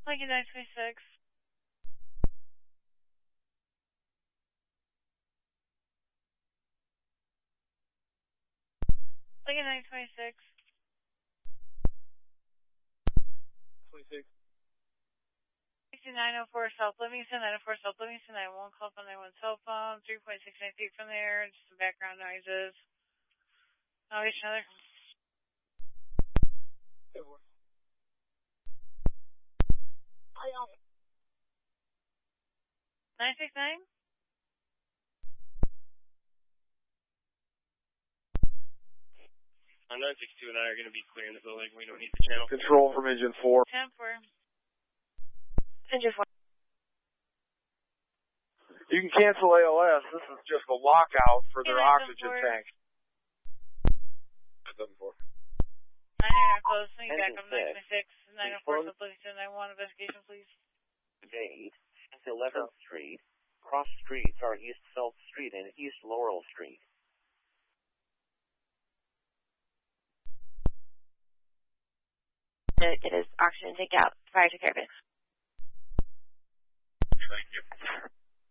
Lincoln 926. Lincoln 926. 26. 904 South Livingston, 904 South Livingston, 911 call from 911 cell phone, 3.69 feet from there, just some background noises. I'll get another. Hey, boy. Hi, 969? On 962 and I are going to be clearing the building. We don't need the channel. Control from engine 4. 10-4. Engine 4. You can cancel ALS. This is just a lockout for their oxygen tank. 7-4. 9 close. Swing back up 926. 904 South Livingston, 911 investigation, please. Jade, 11th Street. Cross streets are East Phelps Street and East Laurel Street. To get his oxygen tank out prior to caravan. Thank you.